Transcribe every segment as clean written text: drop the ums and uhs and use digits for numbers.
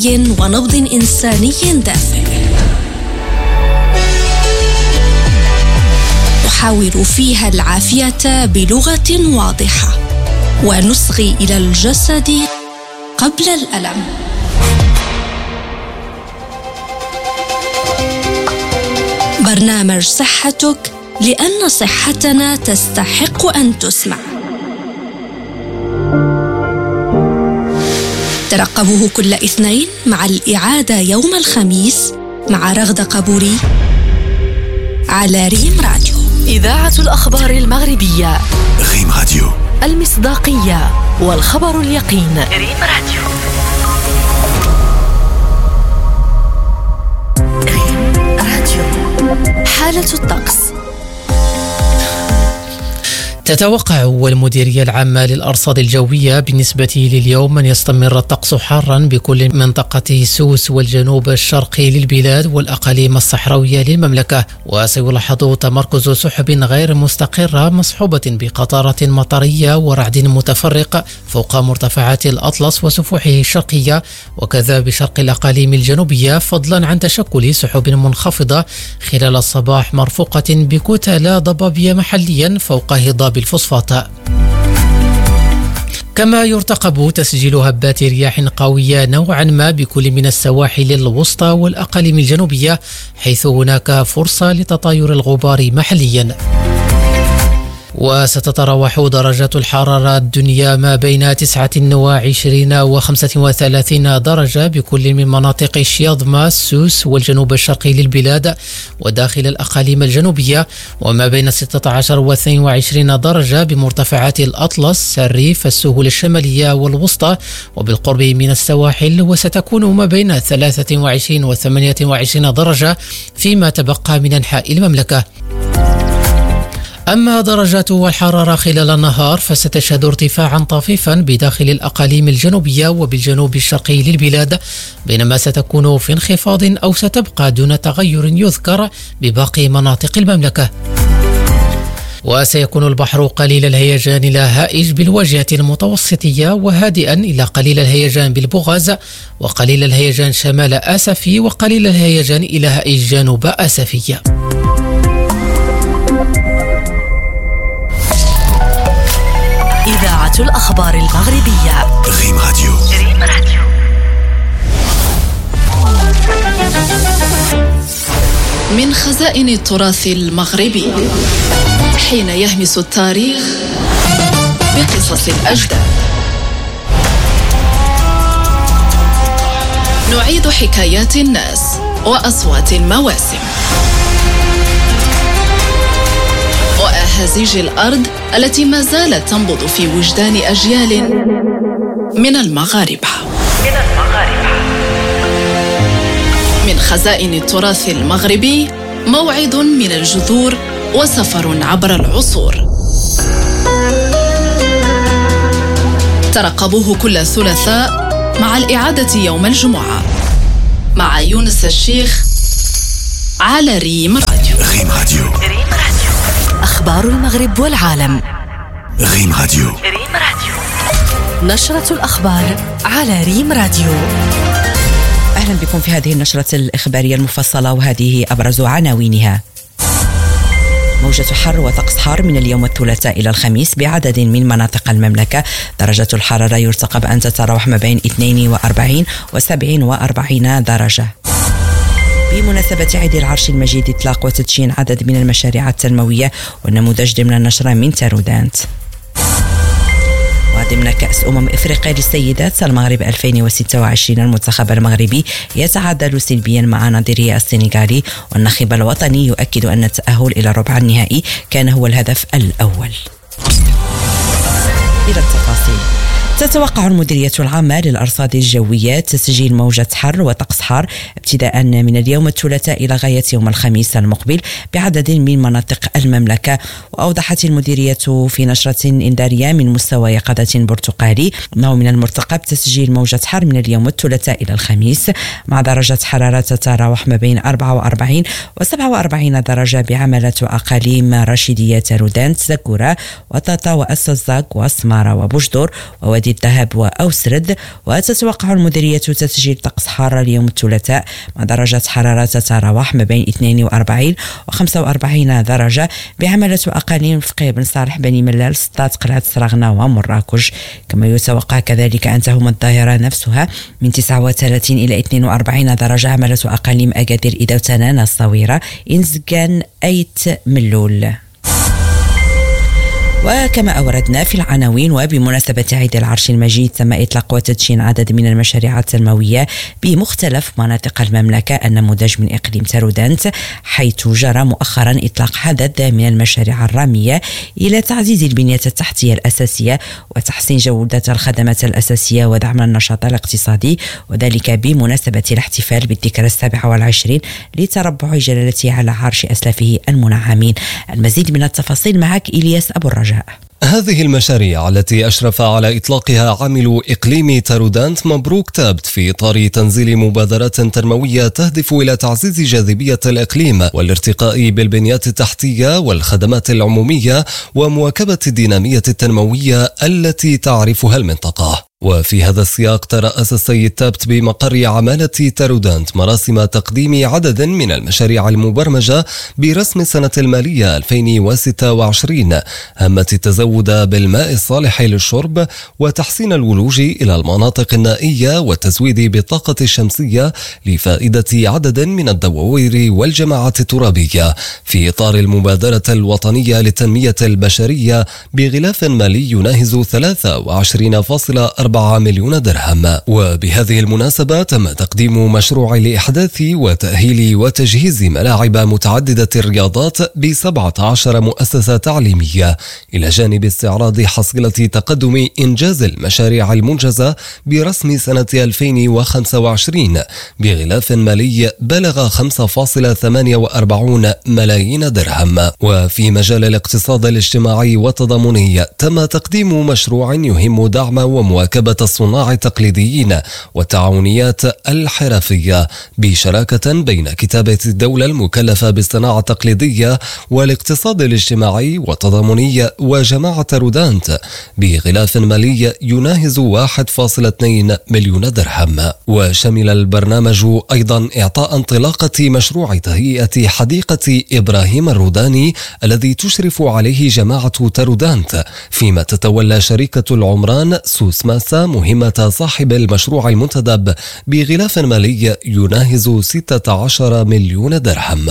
ونبض إنساني دافئ. نحاور فيها العافية بلغة واضحة ونصغي إلى الجسد قبل الألم. برنامج صحتك، لأن صحتنا تستحق أن تسمع. ترقبوه كل اثنين مع الإعادة يوم الخميس مع رغدة قبوري على ريم راديو. إذاعة الأخبار المغربية. ريم راديو، المصداقية والخبر اليقين. ريم راديو. ريم راديو. حالة الطقس. تتوقع المديرية العامة للأرصاد الجوية بالنسبة لليوم أن يستمر الطقس حارا بكل منطقة سوس والجنوب الشرقي للبلاد والأقاليم الصحراوية للمملكة، وسيلاحظ تمركز سحب غير مستقرة مصحوبة بقطارة مطرية ورعد متفرق فوق مرتفعات الأطلس وسفوحه الشرقية، وكذا بشرق الأقاليم الجنوبية، فضلا عن تشكل سحب منخفضة خلال الصباح مرفوقة بكتلة ضبابية محليا فوق هضاب الفوسفات. كما يرتقب تسجيل هبات رياح قوية نوعا ما بكل من السواحل الوسطى والأقاليم الجنوبية، حيث هناك فرصة لتطاير الغبار محليا. وستتراوح درجات الحرارة الدنيا ما بين 29 و 35 درجة بكل من مناطق الشياظمة، سوس والجنوب الشرقي للبلاد وداخل الأقاليم الجنوبية، وما بين 16 و 22 درجة بمرتفعات الأطلس، الريف، السهول الشمالية والوسطى وبالقرب من السواحل، وستكون ما بين 23 و 28 درجة فيما تبقى من أنحاء المملكة. أما درجات الحرارة خلال النهار فستشهد ارتفاعا طفيفا بداخل الأقاليم الجنوبية وبالجنوب الشرقي للبلاد، بينما ستكون في انخفاض أو ستبقى دون تغير يذكر بباقي مناطق المملكة. وسيكون البحر قليل الهيجان إلى هائج بالواجهة المتوسطية، وهادئا إلى قليل الهيجان بالبوغاز، وقليل الهيجان شمال آسفي، وقليل الهيجان إلى هائج جنوب آسفي. إذاعة الأخبار المغربية. ريم راديو. ريم راديو. من خزائن التراث المغربي، حين يهمس التاريخ بقصص الأجداد، نعيد حكايات الناس وأصوات المواسم وأهازيج الأرض التي ما زالت تنبض في وجدان أجيال من المغاربة. من خزائن التراث المغربي، موعد من الجذور وسفر عبر العصور. ترقبوه كل ثلاثاء مع الإعادة يوم الجمعة مع يونس الشيخ على ريم راديو. ريم راديو. أخبار المغرب والعالم. ريم راديو. ريم راديو. نشرة الأخبار على ريم راديو. أهلا بكم في هذه النشرة الإخبارية المفصلة، وهذه أبرز عناوينها. موجة حر وطقس حار من اليوم الثلاثاء إلى الخميس بعدد من مناطق المملكة. درجة الحرارة يرتقب أن تتراوح ما بين 42 و 47 درجة. بمناسبة عيد العرش المجيد إطلاق وتدشين عدد من المشاريع التنموية والنموذج ضمن النشرة من تارودانت. وضمن كأس إفريقيا للسيدات المغرب 2026 المنتخب المغربي يتعادل سلبيا مع نظيره السنغالي، والناخب الوطني يؤكد أن التأهل إلى ربع النهائي كان هو الهدف الأول. إلى التفاصيل. تتوقع المديرية العامة للأرصاد الجوية تسجيل موجة حر وطقس حار ابتداء من اليوم الثلاثاء إلى غاية يوم الخميس المقبل بعدد من مناطق المملكة. وأوضحت المديرية في نشرة إنذارية من مستوى يقظة برتقالي أنه من المرتقب تسجيل موجة حر من اليوم الثلاثاء إلى الخميس مع درجة حرارة تتراوح ما بين 44 و 47 درجة بعملة أقاليم رشيدية تارودانت، زكورة وطاطا وأسزاق وسمارة وبوجدور ووادي الذهب وأوسرد. وتتوقع المديرية تسجيل طقس حار اليوم الثلاثاء مع درجات حرارة تتراوح ما بين 42 و 45 درجة بعملة أقاليم فقيه بن صالح بني ملال سطات قلعة سراغنا ومراكش. كما يتوقع كذلك أن تهم الظاهرة نفسها من 39 إلى 42 درجة عملة أقاليم أكادير إذا وتنانا الصويرة إنزقان أيت ملول. وكما أوردنا في العناوين، وبمناسبة عيد العرش المجيد تم إطلاق وتدشين عدد من المشاريع التنموية بمختلف مناطق المملكة النموذج من إقليم تارودانت، حيث جرى مؤخرا إطلاق عدد من المشاريع الرامية إلى تعزيز البنية التحتية الأساسية وتحسين جودة الخدمات الأساسية ودعم النشاط الاقتصادي، وذلك بمناسبة الاحتفال بالذكرى 27 لتربع جلالته على عرش أسلافه المنعمين. المزيد من التفاصيل معك إلياس أبو الرجاء. هذه المشاريع التي أشرف على إطلاقها عامل إقليم تارودانت مبروك تابت في إطار تنزيل مبادرات تنموية تهدف إلى تعزيز جاذبية الإقليم والارتقاء بالبنيات التحتية والخدمات العمومية ومواكبة الدينامية التنموية التي تعرفها المنطقة. وفي هذا السياق ترأس السيد تابت بمقر عمالة تارودانت مراسم تقديم عدد من المشاريع المبرمجة برسم سنة المالية 2026 هامة التزود بالماء الصالح للشرب وتحسين الولوج إلى المناطق النائية والتزويد بالطاقة الشمسية لفائدة عدد من الدواوير والجماعات الترابية في إطار المبادرة الوطنية للتنمية البشرية بغلاف مالي يناهز 23.4 مليون درهم. وبهذه المناسبة تم تقديم مشروع لإحداث وتأهيل وتجهيز ملاعب متعددة الرياضات ب17 مؤسسة تعليمية، إلى جانب استعراض حصيلة تقدم إنجاز المشاريع المنجزة برسم سنة 2025 بغلاف مالي بلغ 5.48 ملايين درهم. وفي مجال الاقتصاد الاجتماعي والتضامني تم تقديم مشروع يهم دعم ومواكبة الصناع التقليديين والتعاونيات الحرفية بشراكة بين كتابة الدولة المكلفة بالصناعة التقليدية والاقتصاد الاجتماعي والتضامني وجماعة تارودانت بغلاف مالي يناهز 1.2 مليون درهم. وشمل البرنامج أيضا إعطاء انطلاقة مشروع تهيئة حديقة إبراهيم الروداني الذي تشرف عليه جماعة تارودانت، فيما تتولى شركة العمران سوس ماسا مهمة صاحب المشروع المنتدب بغلاف مالي يناهز 16 مليون درهم.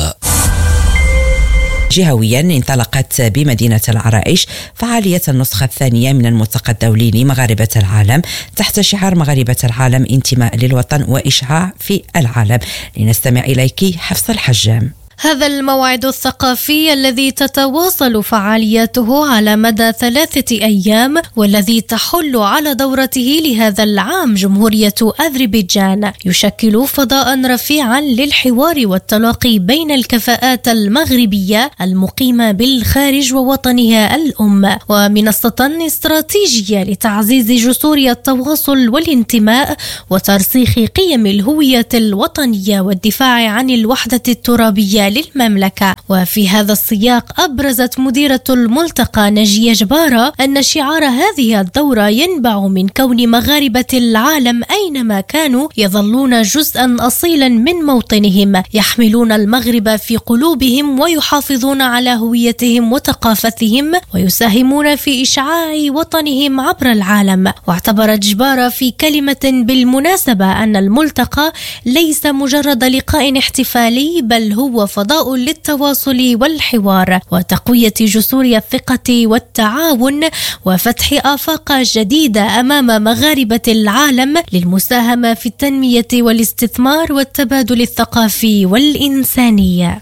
جهويا انطلقت بمدينة العرائش فعالية النسخة الثانية من الملتقى الدولي لمغاربة العالم تحت شعار مغاربة العالم انتماء للوطن وإشعاع في العالم. لنستمع إليك حفص الحجام. هذا الموعد الثقافي الذي تتواصل فعالياته على مدى 3 أيام والذي تحل على دورته لهذا العام جمهورية أذربيجان يشكل فضاء رفيعا للحوار والتلاقي بين الكفاءات المغربية المقيمة بالخارج ووطنها الأم، ومنصة استراتيجية لتعزيز جسور التواصل والانتماء وترسيخ قيم الهوية الوطنية والدفاع عن الوحدة الترابية للمملكة. وفي هذا السياق أبرزت مديرة الملتقى نجية جبارة أن شعار هذه الدورة ينبع من كون مغاربة العالم أينما كانوا يظلون جزءا أصيلا من موطنهم، يحملون المغرب في قلوبهم ويحافظون على هويتهم وثقافتهم ويساهمون في إشعاع وطنهم عبر العالم. واعتبرت جبارة في كلمة بالمناسبة أن الملتقى ليس مجرد لقاء احتفالي، بل هو فضاء للتواصل والحوار وتقوية جسور الثقة والتعاون وفتح آفاق جديدة أمام مغاربة العالم للمساهمة في التنمية والاستثمار والتبادل الثقافي والإنساني.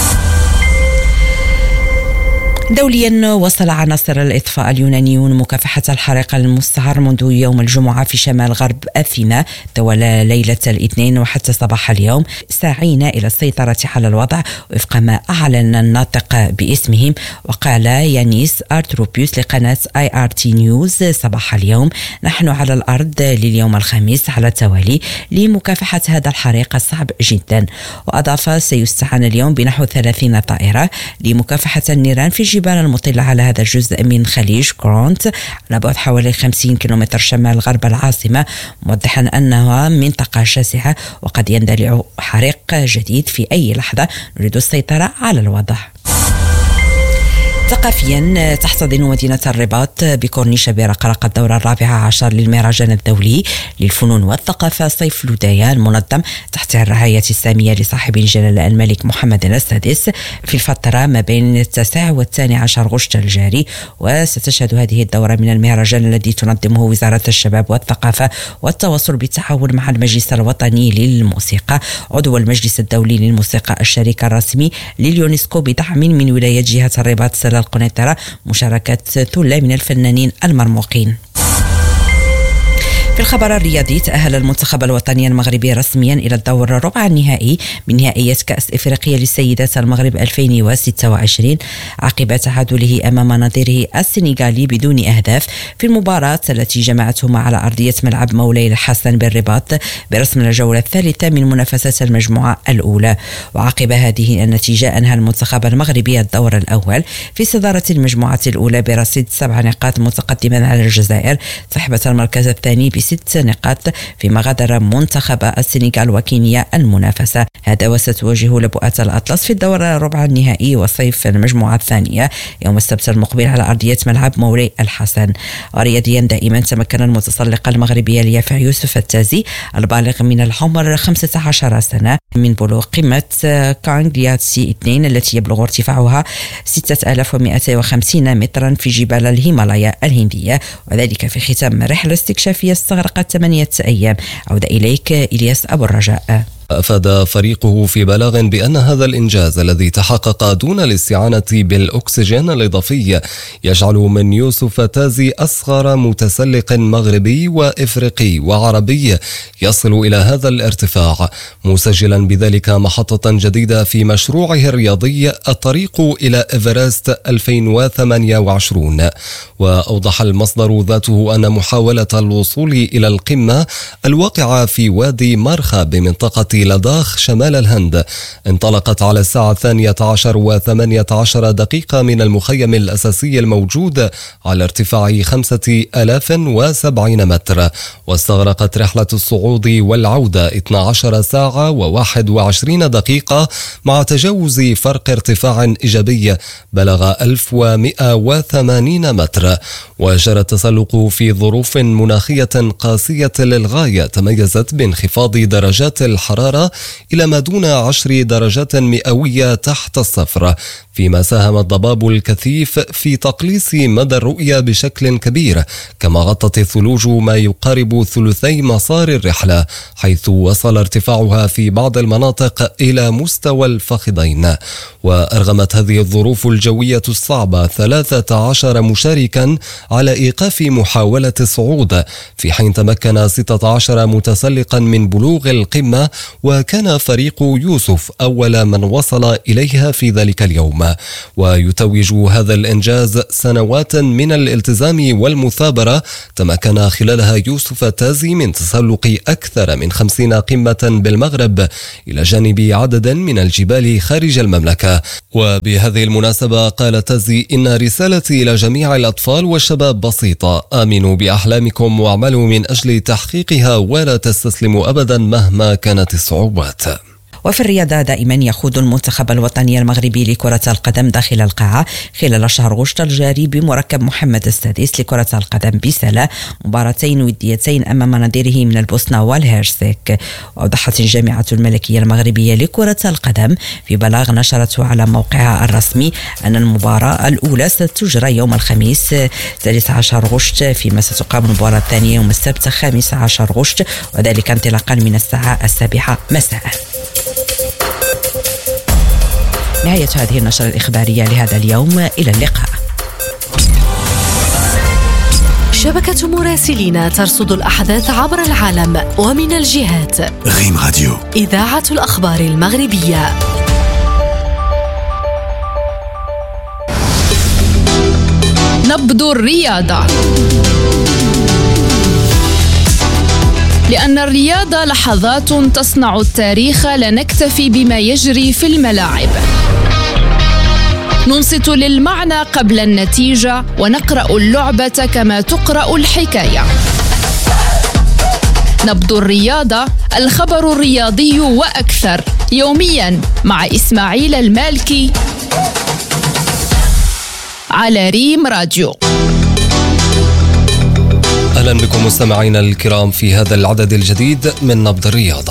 دوليا وصل عناصر الإطفاء اليونانيون مكافحة الحريق المستعر منذ يوم الجمعة في شمال غرب أثينا طوال ليلة الاثنين وحتى صباح اليوم، ساعين إلى السيطرة على الوضع وفق ما أعلن الناطق باسمهم. وقال يانيس أرتروبيوس لقناة IRT نيوز صباح اليوم: نحن على الأرض لليوم الخامس على التوالي لمكافحة هذا الحريق الصعب جدا. وأضاف: سيستعان اليوم بنحو 30 طائرة لمكافحة النيران في الجبال المطلة على هذا الجزء من خليج كرونت على بعد حوالي 50 كيلومتر شمال غرب العاصمة، موضحا أنها منطقة شاسعة وقد يندلع حريق جديد في أي لحظة. نريد السيطرة على الوضع. ثقافيا، تحتضن مدينة الرباط بكورنيش برقراق الدورة 14 للمهرجان الدولي للفنون والثقافة صيف لودايا المنظم تحت الرعاية السامية لصاحب الجلالة الملك محمد السادس في الفترة ما بين 9 و12 غشت الجاري. وستشهد هذه الدورة من المهرجان الذي تنظمه وزارة الشباب والثقافة والتواصل بالتعاون مع المجلس الوطني للموسيقى عضو المجلس الدولي للموسيقى الشريك الرسمي لليونسكو بدعم من ولاية جهة الرباط القنيطرة، مشاركة ثلة من الفنانين المرموقين. في الخبر الرياضي، تأهل المنتخب الوطني المغربي رسميا إلى الدور ربع النهائي من نهائيات كأس إفريقيا للسيدات المغرب 2026 عقب تعادله أمام نظيره السنغالي بدون أهداف في المباراة التي جمعتهما على أرضية ملعب مولاي الحسن بالرباط برسم الجولة الثالثة من منافسات المجموعة الأولى. وعقب هذه النتيجة أنهى المنتخب المغربي الدور الأول في صدارة المجموعة الأولى برصيد 7 نقاط متقدما على الجزائر صاحبة المركز الثاني ب6 نقاط، فيما غادر منتخب السنغال وكينيا المنافسة. هذا وستواجه لبؤة الأطلس في الدور ربع النهائي وصيف المجموعة الثانية يوم السبت المقبل على أرضية ملعب مولاي الحسن. ورياضيا دائما، تمكن المتسلق المغربي اليافع يوسف التازي البالغ من العمر 15 سنة من بلوغ قمة كانغلياتسي 2 التي يبلغ ارتفاعها 6250 مترا في جبال الهيمالايا الهندية، وذلك في ختام رحلة استكشافية استغرقت 8 أيام. عودة إليك إلياس أبو الرجاء. أفاد فريقه في بلاغ بأن هذا الإنجاز الذي تحقق دون الاستعانة بالأكسجين الإضافي يجعل من يوسف تازي أصغر متسلق مغربي وإفريقي وعربي يصل إلى هذا الارتفاع، مسجلا بذلك محطة جديدة في مشروعه الرياضي الطريق إلى إيفرست 2028. وأوضح المصدر ذاته أن محاولة الوصول إلى القمة الواقعة في وادي مرخى بمنطقة لداخ شمال الهند انطلقت على الساعة 12:18 من المخيم الأساسي الموجود على ارتفاع 5070 متر، واستغرقت رحلة الصعود والعودة 12 ساعة و21 دقيقة مع تجاوز فرق ارتفاع إيجابي بلغ 1180 متر. وجرى التسلق في ظروف مناخية قاسية للغاية تميزت بانخفاض درجات الحرارة إلى ما دون 10 درجات مئوية تحت الصفر، فيما ساهم الضباب الكثيف في تقليص مدى الرؤية بشكل كبير، كما غطت الثلوج ما يقارب ثلثي مسار الرحلة، حيث وصل ارتفاعها في بعض المناطق إلى مستوى الفخذين. وأرغمت هذه الظروف الجوية الصعبة 13 مشاركا على إيقاف محاولة الصعود، في حين تمكن 16 متسلقا من بلوغ القمة، وكان فريق يوسف أول من وصل إليها في ذلك اليوم. ويتوج هذا الإنجاز سنوات من الالتزام والمثابرة تمكن خلالها يوسف تازي من تسلق أكثر من 50 قمة بالمغرب إلى جانب عدد من الجبال خارج المملكة. وبهذه المناسبة قال تازي: إن رسالتي إلى جميع الأطفال والشباب بسيطة، آمنوا بأحلامكم واعملوا من أجل تحقيقها ولا تستسلموا أبدا مهما كانت الصعوبات. وفي الرياضة دائما يخوض المنتخب الوطني المغربي لكرة القدم داخل القاعة خلال شهر غشت الجاري بمركب محمد السادس لكرة القدم بسلا مباراتين وديتين أمام نظيره من البوسنة والهرسك. وأوضحت الجامعة الملكية المغربية لكرة القدم في بلاغ نشرته على موقعها الرسمي أن المباراة الأولى ستجرى يوم الخميس 13 غشت، فيما ستقام المباراة الثانية يوم السبت 15 غشت، وذلك انطلاقا من الساعة 7 مساء. نهاية هذه النشرة الإخبارية لهذا اليوم، إلى اللقاء. شبكة مراسلين ترصد الأحداث عبر العالم ومن الجهات. ريم راديو، إذاعة الأخبار المغربية. نبض الرياضة، لأن الرياضة لحظات تصنع التاريخ، لا نكتفي بما يجري في الملاعب. ننصت للمعنى قبل النتيجة ونقرأ اللعبة كما تقرأ الحكاية. نبض الرياضة، الخبر الرياضي وأكثر، يوميا مع إسماعيل المالكي على ريم راديو. أهلا بكم مستمعينا الكرام في هذا العدد الجديد من نبض الرياضة.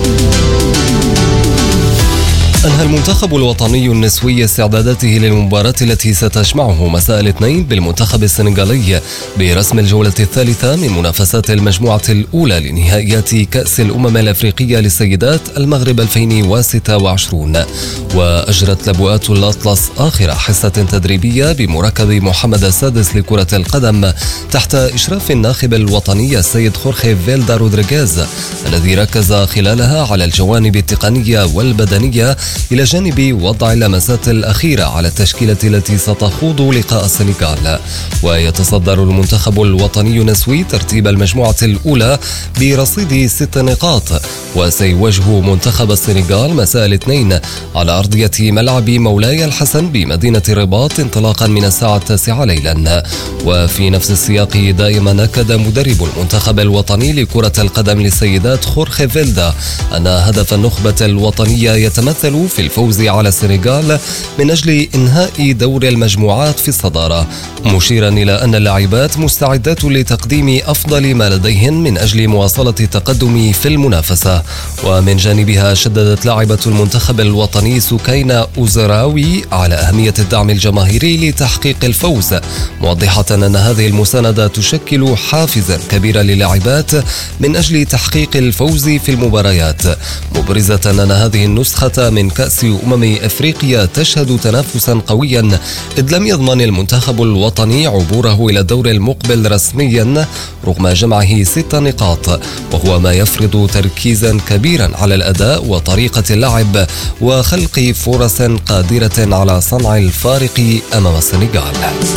أنهى المنتخب الوطني النسوي استعداداته للمباراة التي ستجمعه مساء الاثنين بالمنتخب السنغالي برسم الجولة الثالثة من منافسات المجموعة الأولى لنهائيات كأس الأمم الأفريقية للسيدات المغرب 2026. وأجرت لبؤات الأطلس آخر حصة تدريبية بمركب محمد السادس لكرة القدم تحت إشراف الناخب الوطني السيد خورخي فيلدا رودريغيز، الذي ركز خلالها على الجوانب التقنية والبدنية إلى جانب وضع اللمسات الأخيرة على التشكيلة التي ستخوض لقاء السنغال. ويتصدر المنتخب الوطني النسوي ترتيب المجموعة الأولى برصيد 6 نقاط، وسيواجه منتخب السنغال مساء الاثنين على أرضية ملعب مولاي الحسن بمدينة الرباط انطلاقا من الساعة 9 ليلا. وفي نفس السياق دائما أكد مدرب المنتخب الوطني لكرة القدم للسيدات خورخي فيلدا أن هدف النخبة الوطنية يتمثل في الفوز على السنغال من أجل إنهاء دور المجموعات في الصدارة، مشيرا إلى أن اللاعبات مستعدات لتقديم أفضل ما لديهن من أجل مواصلة التقدم في المنافسة. ومن جانبها شددت لاعبة المنتخب الوطني سكينة أوزراوي على أهمية الدعم الجماهيري لتحقيق الفوز، موضحة أن هذه المساندة تشكل حافزا كبيرا للاعبات من أجل تحقيق الفوز في المباريات، مبرزة أن هذه النسخة من كأس أفريقيا تشهد تنافسا قويا، إذ لم يضمن المنتخب الوطني عبوره إلى الدور المقبل رسميا رغم جمعه 6 نقاط، وهو ما يفرض تركيزا كبيرا على الأداء وطريقة اللعب وخلق فرص قادرة على صنع الفارق أمام السنغال.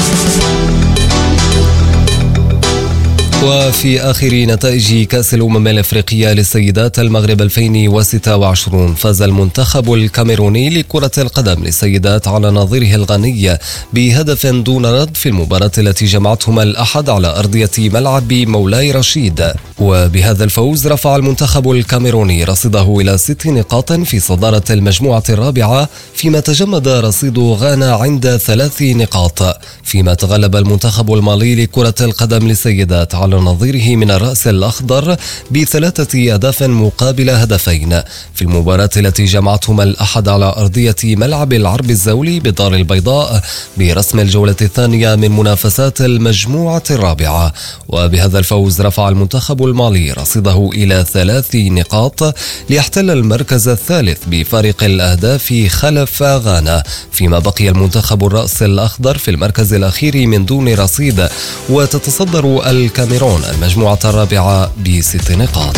وفي آخر نتائج كأس الأمم الأفريقية للسيدات المغرب 2026 فاز المنتخب الكاميروني لكرة القدم للسيدات على نظيره الغاني بهدف دون رد في المباراة التي جمعتهما الأحد على أرضية ملعب مولاي رشيد. وبهذا الفوز رفع المنتخب الكاميروني رصيده إلى 6 نقاط في صدارة المجموعة الرابعة، فيما تجمد رصيد غانا عند 3 نقاط، فيما تغلب المنتخب المالي لكرة القدم للسيدات على نظيره من الرأس الأخضر ب3 أهداف مقابل هدفين في المباراة التي جمعتهما الأحد على أرضية ملعب العرب الزولي بالدار البيضاء برسم الجولة الثانية من منافسات المجموعة الرابعة. وبهذا الفوز رفع المنتخب المالي رصيده إلى 3 نقاط ليحتل المركز الثالث بفارق الأهداف خلف غانا، فيما بقي المنتخب الرأس الأخضر في المركز الأخير من دون رصيد، وتتصدر الكاميرون المجموعة الرابعة ب6 نقاط.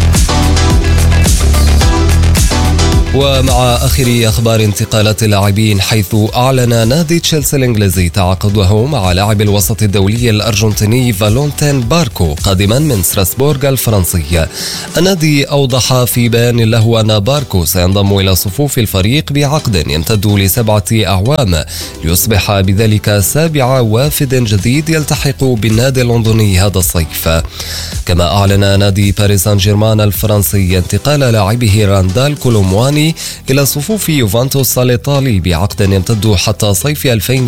ومع آخر أخبار انتقالات اللاعبين، حيث أعلن نادي تشيلسي الإنجليزي تعاقده مع لاعب الوسط الدولي الأرجنتيني فالونتين باركو قادما من ستراسبورغ الفرنسي. النادي أوضح في بيان له أن باركو سينضم إلى صفوف الفريق بعقد يمتد ل7 أعوام، ليصبح بذلك 7 وافد جديد يلتحق بالنادي اللندني هذا الصيف. كما أعلن نادي باريس سان جيرمان الفرنسي انتقال لاعبه راندال كولومواني إلى صفوف يوفنتوس الإيطالي بعقد يمتد حتى صيف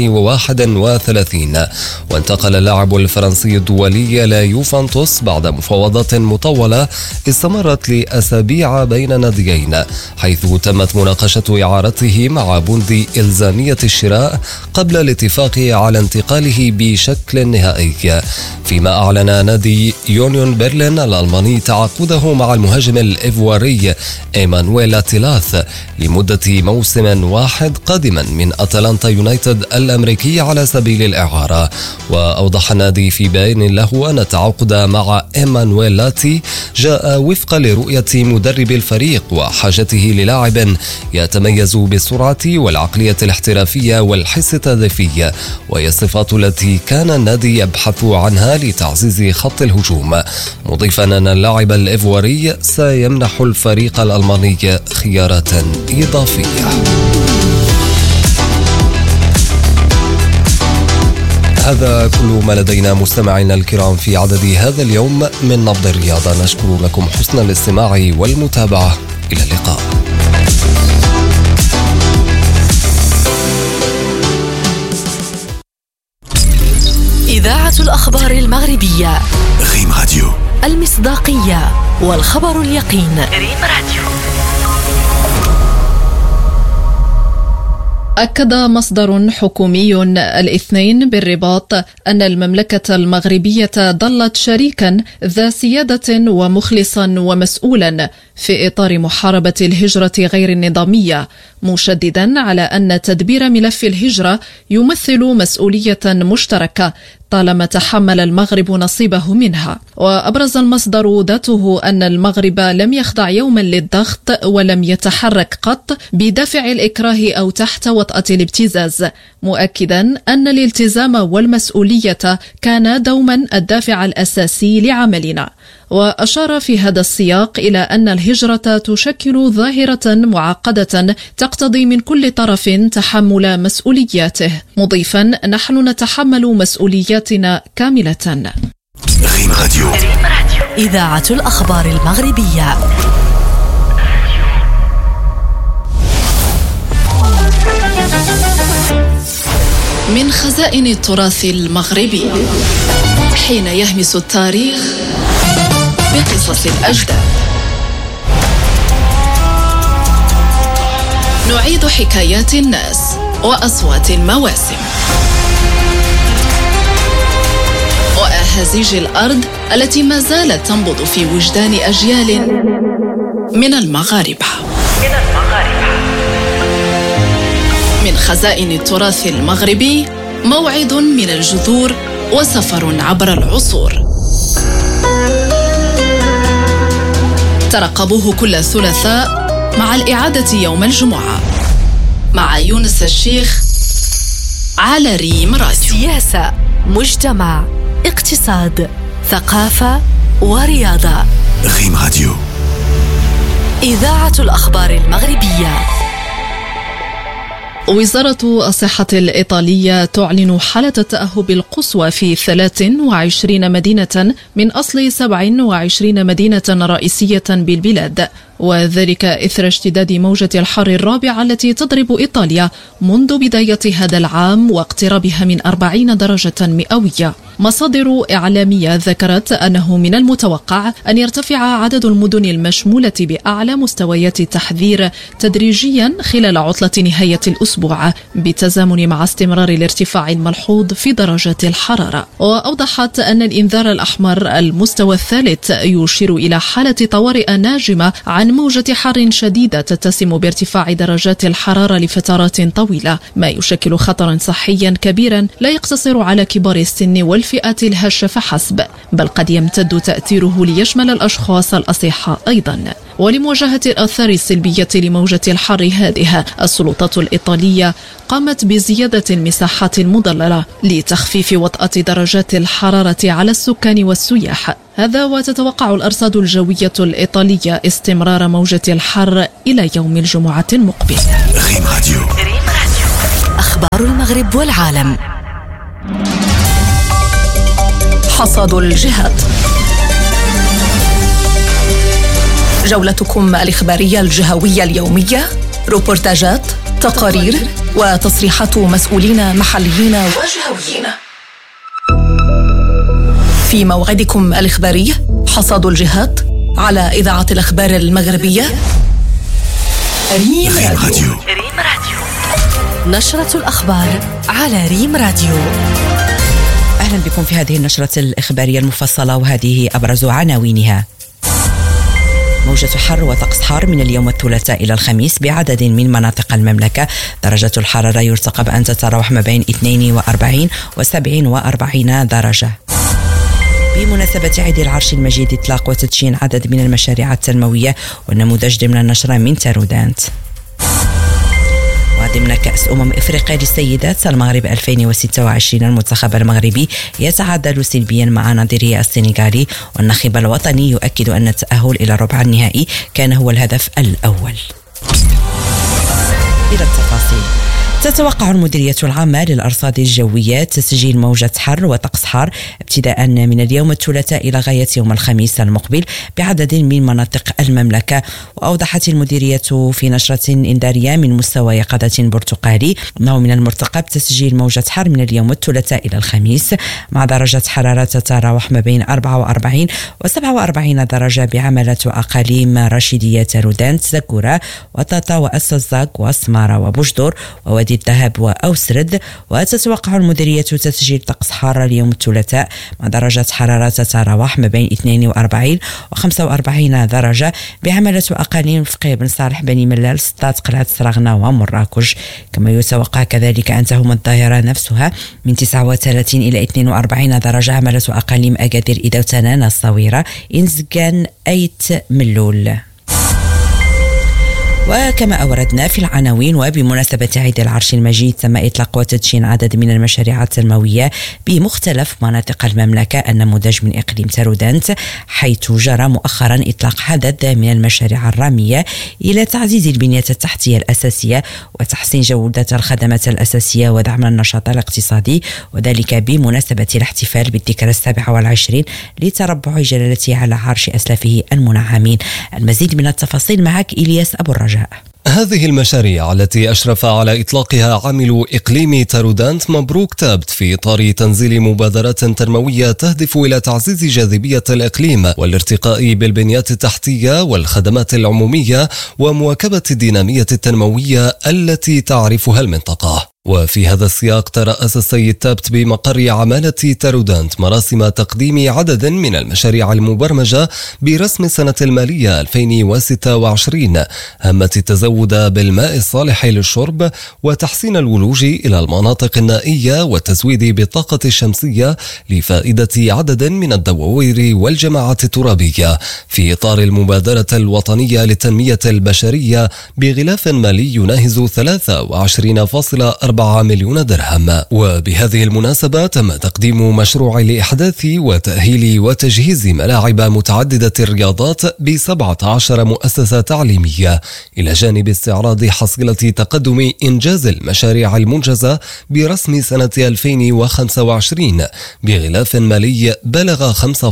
2031. وانتقل اللاعب الفرنسي الدولي إلى يوفنتوس بعد مفاوضات مطولة استمرت لأسابيع بين الناديين، حيث تمت مناقشة إعارته مع بوندي إلزامية الشراء قبل الاتفاق على انتقاله بشكل نهائي. فيما أعلن نادي يونيون برلين الألماني تعاقده مع المهاجم الإيفواري إيمانويل تيلاث لمدة موسم واحد قادما من أتلانتا يونايتد الأمريكي على سبيل الإعارة. وأوضح النادي في بيان له أن التعاقد مع إيمانويل لاتي جاء وفق لرؤية مدرب الفريق وحاجته للاعب يتميز بالسرعة والعقلية الاحترافية والحس التهديفي، وهي الصفات التي كان النادي يبحث عنها لتعزيز خط الهجوم، مضيفا أن اللاعب الإيفواري سيمنح الفريق الألماني خيارات إضافية. هذا كل ما لدينا مستمعينا الكرام في عدد هذا اليوم من نبض الرياضة. نشكر لكم حسن الاستماع والمتابعة. إلى اللقاء. إذاعة الأخبار المغربية ريم راديو، المصداقية والخبر اليقين. ريم راديو. أكد مصدر حكومي الاثنين بالرباط أن المملكة المغربية ظلت شريكا ذا سيادة ومخلصا ومسؤولا في إطار محاربة الهجرة غير النظامية، مشددا على أن تدبير ملف الهجرة يمثل مسؤولية مشتركة طالما تحمل المغرب نصيبه منها. وأبرز المصدر ذاته أن المغرب لم يخضع يوما للضغط ولم يتحرك قط بدافع الإكراه أو تحت وطأة الابتزاز، مؤكدا أن الالتزام والمسؤولية كان دوما الدافع الأساسي لعملنا. وأشار في هذا السياق إلى أن الهجرة تشكل ظاهرة معقدة تقتضي من كل طرف تحمل مسؤولياته، مضيفا نحن نتحمل مسؤولياتنا كاملة. ريم راديو، إذاعة الأخبار المغربية. من خزائن التراث المغربي حين يهمس التاريخ بقصص الأجداد، نعيد حكايات الناس وأصوات المواسم وأهازيج الأرض التي ما زالت تنبض في وجدان أجيال من المغاربة. من خزائن التراث المغربي موعد من الجذور وسفر عبر العصور. ترقبوه كل ثلاثاء مع الإعادة يوم الجمعة مع يونس الشيخ على ريم راديو. سياسة، مجتمع، اقتصاد، ثقافة ورياضة. ريم راديو، إذاعة الأخبار المغربية. وزارة الصحة الإيطالية تعلن حالة التأهب القصوى في 23 مدينة من أصل 27 مدينة رئيسية بالبلاد، وذلك إثر اشتداد موجة الحر الرابعة التي تضرب إيطاليا منذ بداية هذا العام واقترابها من 40 درجة مئوية. مصادر إعلامية ذكرت أنه من المتوقع أن يرتفع عدد المدن المشمولة بأعلى مستويات التحذير تدريجيا خلال عطلة نهاية الأسبوع، بالتزامن مع استمرار الارتفاع الملحوظ في درجات الحرارة. وأوضحت أن الإنذار الأحمر المستوى الثالث يشير إلى حالة طوارئ ناجمة عن موجة حر شديدة تتسم بارتفاع درجات الحرارة لفترات طويلة، ما يشكل خطرا صحيا كبيرا لا يقتصر على كبار السن والفئات الهشة فحسب، بل قد يمتد تأثيره ليشمل الأشخاص الأصحاء أيضا. ولمواجهة الآثار السلبية لموجة الحر هذه، السلطات الإيطالية قامت بزيادة المساحات المظللة لتخفيف وطأة درجات الحرارة على السكان والسياح. هذا وتتوقع الأرصاد الجوية الإيطالية استمرار موجة الحر إلى يوم الجمعة المقبل. ريم راديو، أخبار المغرب والعالم. حصاد الجهات، جولتكم الإخبارية الجهوية اليومية، روبورتاجات، تقارير وتصريحات مسؤولين محليين وجهويين. في موعدكم الإخباري حصاد الجهات على إذاعة الأخبار المغربية ريم راديو. نشرة الأخبار على ريم راديو. أهلا بكم في هذه النشرة الإخبارية المفصلة، وهذه أبرز عناوينها. موجة حر وطقس حار من اليوم الثلاثاء إلى الخميس بعدد من مناطق المملكة. درجة الحرارة يرتقب أن تتراوح ما بين 42 و 47 درجة. بمناسبة عيد العرش المجيد إطلاق وتدشين عدد من المشاريع التنموية والنموذج ضمن النشرة من تارودانت. وضمن كأس إفريقيا للسيدات المغرب 2026 المنتخب المغربي يتعادل سلبيا مع نظيره السنغالي، والناخب الوطني يؤكد أن التأهل إلى ربع النهائي كان هو الهدف الأول. إلى التفاصيل. تتوقع المديرية العامة للأرصاد الجوية تسجيل موجة حر وطقس حار ابتداء من اليوم الثلاثاء إلى غاية يوم الخميس المقبل بعدد من مناطق المملكة. وأوضحت المديرية في نشرة إنذارية من مستوى يقظة برتقالي أنه من المرتقب تسجيل موجة حر من اليوم الثلاثاء إلى الخميس مع درجة حرارة تتراوح ما بين 44 و 47 درجة بعملة أقاليم رشيدية ترودان زكورة وطاطا وأسزاق وسمارة وبجدور ووادي الذهب وأوسرد. وتتوقع المديرية تسجيل طقس حار اليوم الثلاثاء مع درجة حرارة تتراوح ما بين 42 و 45 درجة بعملة أقاليم فقيه بن صالح بني ملال سطات قلعة سراغنا ومراكش. كما يتوقع كذلك أن تهم الظاهرة نفسها من 39 إلى 42 درجة عملة أقاليم أكادير إدوتنان الصويرة إنزقان أيت ملول. وكما أوردنا في العناوين وبمناسبة عيد العرش المجيد تم إطلاق وتدشين عدد من المشاريع التنموية بمختلف مناطق المملكة النموذج من إقليم ترودانت حيث جرى مؤخرا إطلاق عدد من المشاريع الرامية إلى تعزيز البنية التحتية الأساسية وتحسين جودة الخدمات الأساسية ودعم النشاط الاقتصادي وذلك بمناسبة الاحتفال بالذكرى 27 لتربع جلالته على عرش أسلافه المنعمين. المزيد من التفاصيل معك إلياس أبو الرجاء. هذه المشاريع التي أشرف على إطلاقها عامل إقليم ترودانت مبروك تابت في إطار تنزيل مبادرات تنموية تهدف إلى تعزيز جاذبية الإقليم والارتقاء بالبنيات التحتية والخدمات العمومية ومواكبة الدينامية التنموية التي تعرفها المنطقة. وفي هذا السياق ترأس السيد تابت بمقر عمالة ترودانت مراسم تقديم عدد من المشاريع المبرمجة برسم سنة المالية 2026 همة التزود بالماء الصالح للشرب وتحسين الولوج إلى المناطق النائية والتزويد بالطاقة الشمسية لفائدة عدد من الدواوير والجماعات الترابية في إطار المبادرة الوطنية للتنمية البشرية بغلاف مالي يناهز 23.4 مليون درهم. وبهذه المناسبة تم تقديم مشروع لإحداث وتأهيل وتجهيز ملاعب متعددة الرياضات ب17 مؤسسة تعليمية إلى جانب استعراض حصيلة تقدم إنجاز المشاريع المنجزة برسم سنة 2025 بغلاف مالي بلغ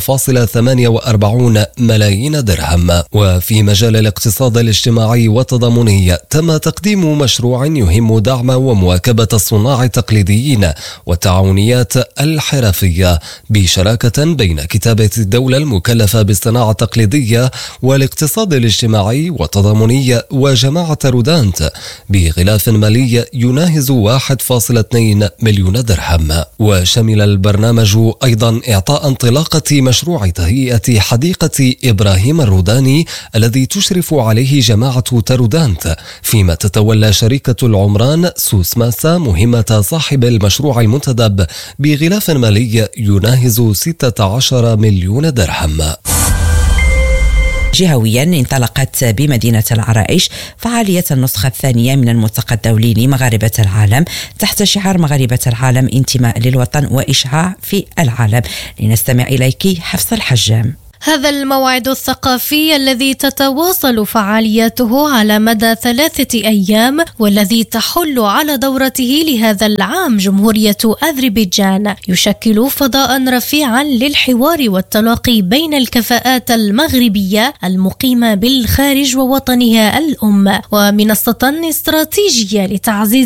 5.48 ملايين درهم. وفي مجال الاقتصاد الاجتماعي والتضامني تم تقديم مشروع يهم دعم ومواكبة الصناع التقليديين والتعاونيات الحرفية بشراكة بين كتابة الدولة المكلفة بالصناعة التقليدية والاقتصاد الاجتماعي والتضامني وجماعة ترودانت بغلاف مالي يناهز 1.2 مليون درهم. وشمل البرنامج أيضا إعطاء انطلاقة مشروع تهيئة حديقة إبراهيم الروداني الذي تشرف عليه جماعة ترودانت فيما تتولى شركة العمران سوس ماسا مهمة صاحب المشروع المنتدب بغلاف مالي يناهز 16 مليون درهم. جهويا انطلقت بمدينة العرائش فعالية النسخة الثانية من الملتقى الدولي لمغاربة العالم تحت شعار مغاربة العالم انتماء للوطن وإشعاع في العالم. لنستمع إليك حفص الحجام. هذا الموعد الثقافي الذي تتواصل فعالياته على مدى 3 أيام والذي تحل على دورته لهذا العام جمهورية أذربيجان يشكل فضاء رفيعا للحوار والتلاقي بين الكفاءات المغربية المقيمة بالخارج ووطنها الأم ومنصة استراتيجية لتعزيز